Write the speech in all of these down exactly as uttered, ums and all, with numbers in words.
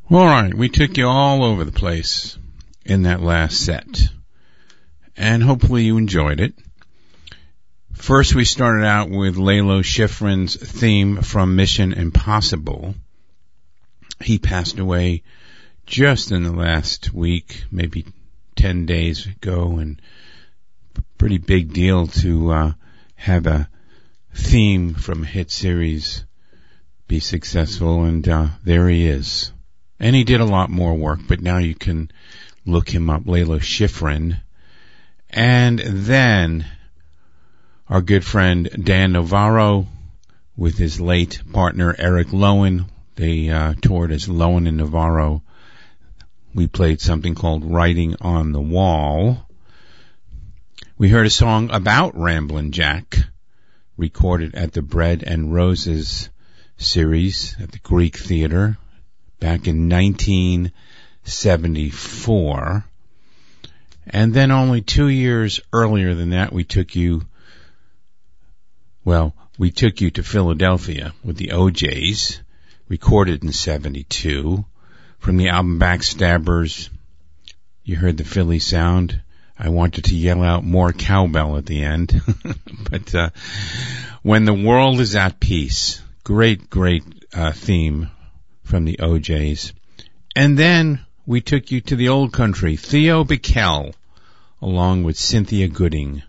All right, we took you all over the place in that last set, and hopefully you enjoyed it. First, we started out with Lalo Schifrin's theme from Mission Impossible. He passed away just in the last week, maybe ten days ago, and pretty big deal to uh, have a theme from a hit series be successful, and uh, there he is. And he did a lot more work, but now you can look him up, Lalo Schifrin. And then our good friend Dan Navarro with his late partner Eric Lowen. They uh, toured as Lowen and Navarro. We played something called Writing on the Wall. We heard a song about Ramblin' Jack, recorded at the Bread and Roses series at the Greek Theater back in nineteen seventy-four. And then only two years earlier than that, we took you, well, we took you to Philadelphia with the O Js, recorded in seventy-two. From the album Backstabbers, you heard the Philly sound. I wanted to yell out more cowbell at the end. But uh, When the World is at Peace, great, great uh, theme from the O Js. And then we took you to the old country, Theo Bickel, along with Cynthia Gooding,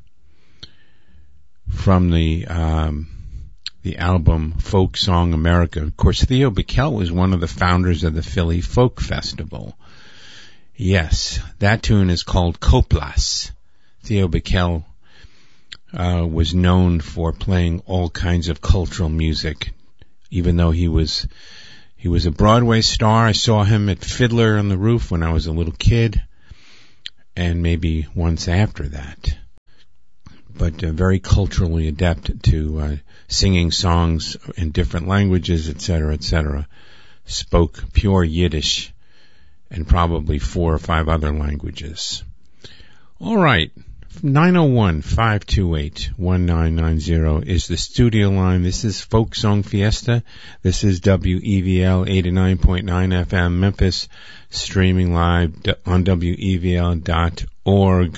from the um, the album Folk Song America. Of course, Theo Bickel was one of the founders of the Philly Folk Festival. Yes, that tune is called Coplas. Theo Bickel uh, was known for playing all kinds of cultural music, even though he was He was a Broadway star. I saw him at Fiddler on the Roof when I was a little kid, and maybe once after that. But uh, very culturally adept to uh, singing songs in different languages, et cetera, et cetera. Spoke pure Yiddish and probably four or five other languages. All right. nine oh one, five two eight, one nine nine zero is the studio line. This is Folk Song Fiesta. This is W E V L eighty-nine point nine F M Memphis, streaming live on W E V L dot org.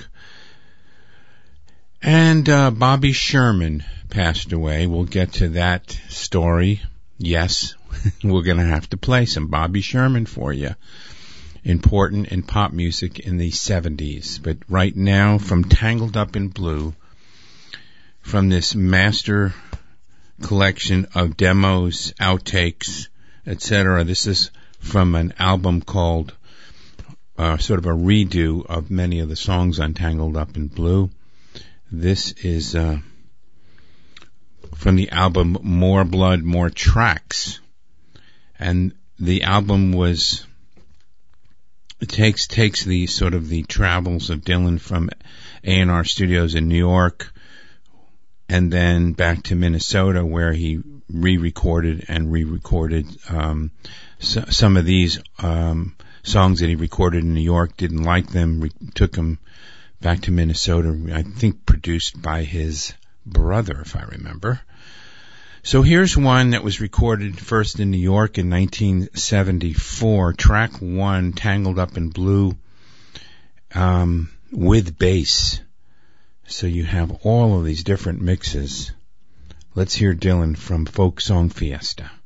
And uh, Bobby Sherman passed away. We'll get to that story. Yes, we're going to have to play some Bobby Sherman for you. Important in pop music in the seventies. But right now, from Tangled Up in Blue, from this master collection of demos, outtakes, et cetera, this is from an album called, uh, sort of a redo of many of the songs on Tangled Up in Blue. This is uh, from the album More Blood, More Tracks. And the album was... It takes takes the sort of the travels of Dylan from A and R Studios in New York and then back to Minnesota, where he re-recorded and re-recorded um, so, some of these um, songs that he recorded in New York. Didn't like them, re- took them back to Minnesota. I think produced by his brother, if I remember. So here's one that was recorded first in New York in nineteen seventy-four. Track one, Tangled Up in Blue, um, with bass. So you have all of these different mixes. Let's hear Dylan from Folk Song Fiesta.